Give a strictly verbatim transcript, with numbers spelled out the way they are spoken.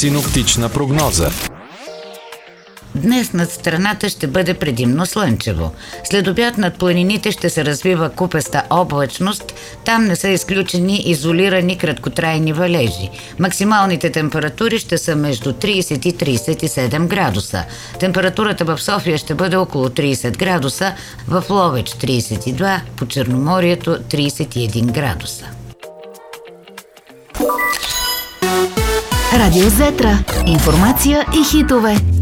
Синоптична прогноза. Днес над страната ще бъде предимно слънчево. След обяд над планините ще се развива купеста облачност. Там не са изключени изолирани краткотрайни валежи. Максималните температури ще са между трийсет и трийсет и седем градуса. Температурата в София ще бъде около трийсет градуса, в Ловеч трийсет и два, по Черноморието трийсет и един градуса. Радио Зетра. Информация и хитове.